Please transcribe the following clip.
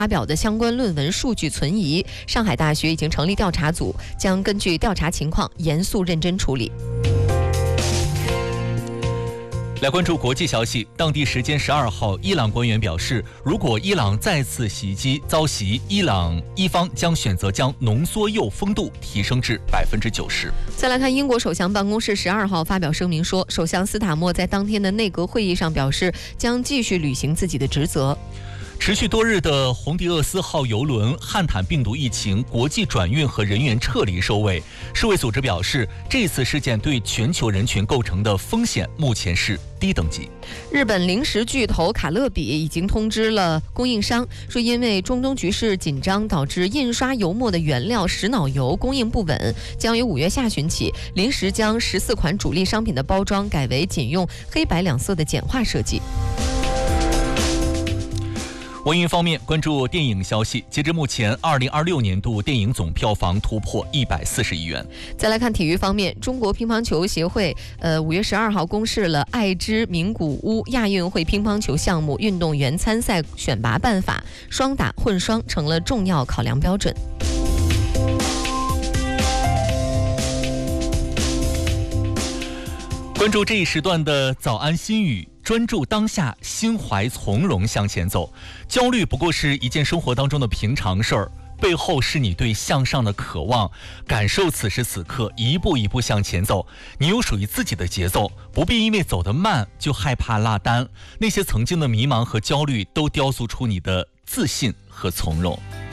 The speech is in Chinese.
发表的相关论文数据存疑，上海大学已经成立调查组，将根据调查情况严肃认真处理。 来关注国际消息，当地时间12号，伊朗官员表示，如果伊朗再次袭击遭袭，伊朗一方将选择将浓缩铀丰度提升至90%。 再来看英国首相办公室12号发表声明说，首相斯塔默在当天的内阁会议上表示，将继续履行自己的职责。 持续多日的红迪厄斯号邮轮汉坦病毒疫情国际转运和人员撤离收尾，世卫组织表示，这次事件对全球人群构成的风险目前是低等级。 日本零食巨头卡乐比已经通知了供应商，说因为中东局势紧张，导致印刷油墨的原料石脑油供应不稳，将于5月下旬起，临时将14款主力商品的包装改为仅用黑白两色的简化设计。 文娱方面，关注电影消息。截至目前，2026年度电影总票房突破140亿元。 再来看体育方面，中国乒乓球协会5月12号公示了爱知名古屋亚运会乒乓球项目运动员参赛选拔办法，双打混双成了重要考量标准。 关注这一时段的早安心语，专注当下，心怀从容向前走。焦虑不过是一件生活当中的平常事儿，背后是你对向上的渴望。感受此时此刻，一步一步向前走，你有属于自己的节奏，不必因为走得慢就害怕落单。那些曾经的迷茫和焦虑，都雕塑出你的自信和从容。